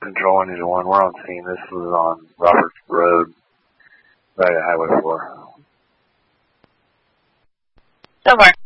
Control Engine 1. We're on scene. This was on Roberts Road, right at Highway 4. So far.